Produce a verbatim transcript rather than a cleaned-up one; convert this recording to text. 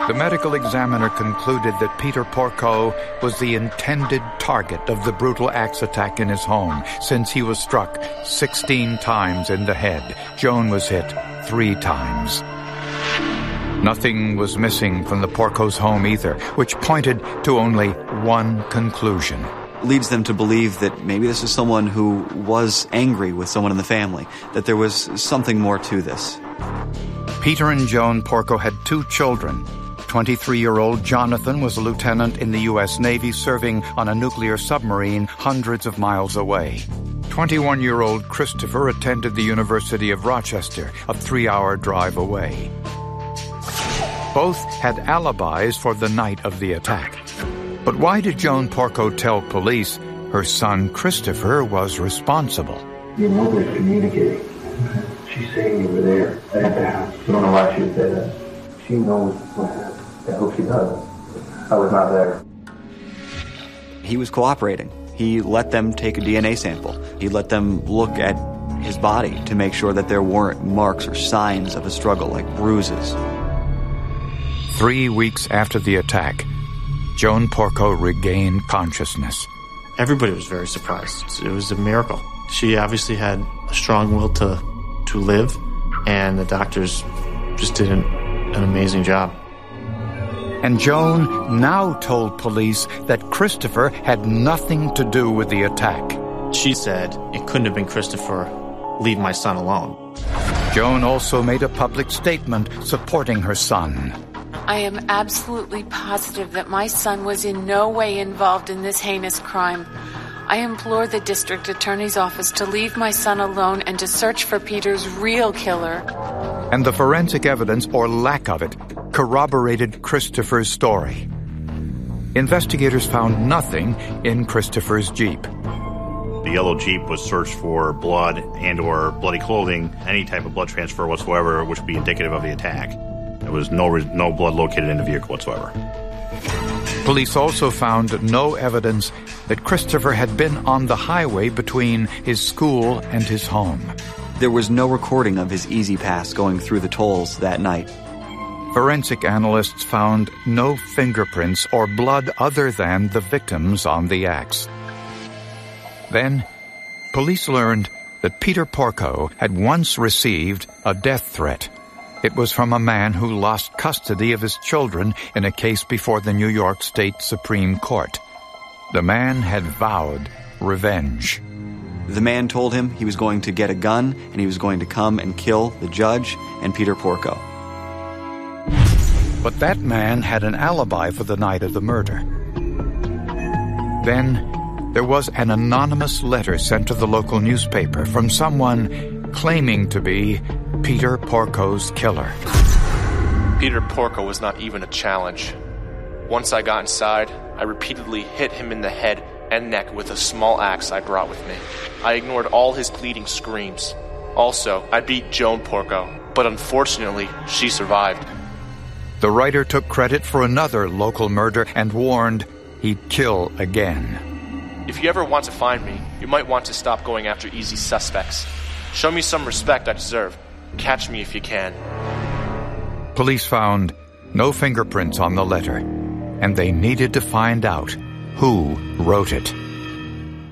The medical examiner concluded that Peter Porco was the intended target of the brutal axe attack in his home, since he was struck sixteen times in the head. Joan was hit three times. Nothing was missing from the Porco's home either, which pointed to only one conclusion. Leads them to believe that maybe this is someone who was angry with someone in the family, that there was something more to this. Peter and Joan Porco had two children. twenty-three-year-old Jonathan was a lieutenant in the U S Navy serving on a nuclear submarine hundreds of miles away. twenty-one-year-old Christopher attended the University of Rochester, a three-hour drive away. Both had alibis for the night of the attack. But why did Joan Porco tell police her son Christopher was responsible? Your mother's communicating. She's saying you were there at the house. I don't know why she would say that. She knows what happened. I hope she does. I was not there. He was cooperating. He let them take a D N A sample. He let them look at his body to make sure that there weren't marks or signs of a struggle, like bruises. Three weeks after the attack, Joan Porco regained consciousness. Everybody was very surprised. It was a miracle. She obviously had a strong will to to live, and the doctors just did an, an amazing job. And Joan now told police that Christopher had nothing to do with the attack. She said, "It couldn't have been Christopher. Leave my son alone." Joan also made a public statement supporting her son. I am absolutely positive that my son was in no way involved in this heinous crime. I implore the district attorney's office to leave my son alone and to search for Peter's real killer. And the forensic evidence, or lack of it, corroborated Christopher's story. Investigators found nothing in Christopher's Jeep. The yellow Jeep was searched for blood and or bloody clothing, any type of blood transfer whatsoever, which would be indicative of the attack. There was no no blood located in the vehicle whatsoever. Police also found no evidence that Christopher had been on the highway between his school and his home. There was no recording of his Easy Pass going through the tolls that night. Forensic analysts found no fingerprints or blood other than the victims on the axe. Then, police learned that Peter Porco had once received a death threat. It was from a man who lost custody of his children in a case before the New York State Supreme Court. The man had vowed revenge. The man told him he was going to get a gun and he was going to come and kill the judge and Peter Porco. But that man had an alibi for the night of the murder. Then there was an anonymous letter sent to the local newspaper from someone claiming to be Peter Porco's killer. Peter Porco was not even a challenge. Once I got inside, I repeatedly hit him in the head and neck with a small axe I brought with me. I ignored all his pleading screams. Also, I beat Joan Porco, but unfortunately, she survived. The writer took credit for another local murder and warned he'd kill again. If you ever want to find me, you might want to stop going after easy suspects. Show me some respect I deserve. Catch me if you can. Police found no fingerprints on the letter, and they needed to find out who wrote it.